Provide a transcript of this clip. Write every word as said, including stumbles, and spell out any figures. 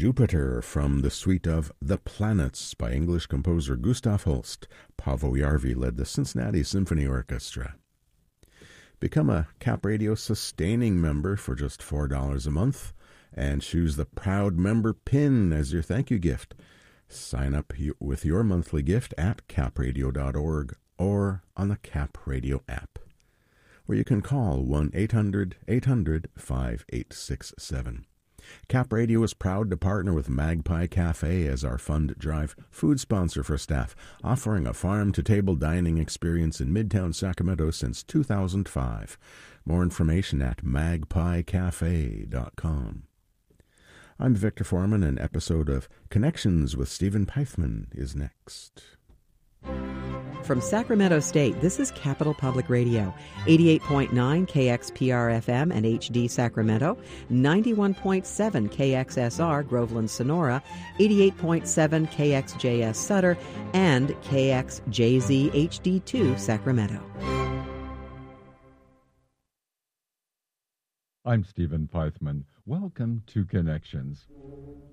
Jupiter from the suite of The Planets by English composer Gustav Holst. Paavo Järvi led the Cincinnati Symphony Orchestra. Become a Cap Radio sustaining member for just four dollars a month and choose the Proud Member pin as your thank you gift. Sign up with your monthly gift at cap radio dot org or on the Cap Radio app, or you can call one eight hundred eight hundred five eight six seven. Cap Radio is proud to partner with Magpie Cafe as our fund drive food sponsor for staff, offering a farm-to-table dining experience in Midtown Sacramento since two thousand five. More information at magpie cafe dot com. I'm Victor Foreman. An episode of Connections with Stephen Peitzman is next. From Sacramento State, this is Capital Public Radio, eighty-eight point nine K X P R F M and H D Sacramento, ninety-one point seven K X S R Groveland Sonora, eighty-eight point seven K X J S Sutter, and K X J Z H D two Sacramento. I'm Stephen Peitzman. Welcome to Connections.